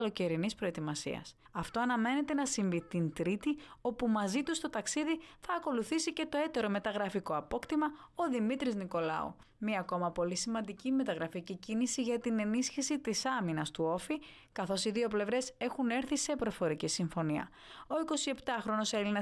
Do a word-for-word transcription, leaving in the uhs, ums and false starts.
καλοκαιρινής προετοιμασίας. Αυτό αναμένεται να συμβεί την Τρίτη, όπου μαζί του στο ταξίδι θα ακολουθήσει και το έτερο μεταγραφικό απόκτημα ο Δημήτρης Νικολάου. Μία ακόμα πολύ σημαντική μεταγραφική κίνηση για την ενίσχυση της άμυνας του Όφη, καθώς οι δύο πλευρές έχουν έρθει σε προφορική συμφωνία. Ο εικοσιεπτάχρονος Έλληνας